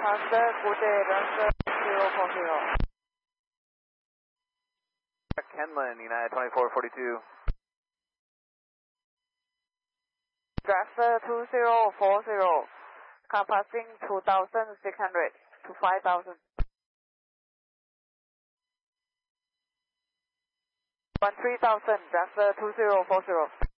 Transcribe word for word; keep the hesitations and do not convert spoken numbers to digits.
Master, good day, Master zero four zero. Kenlin, United twenty-four forty-two. Master two zero four zero, compassing two thousand six hundred to five thousand. one three thousand, Master two zero four zero.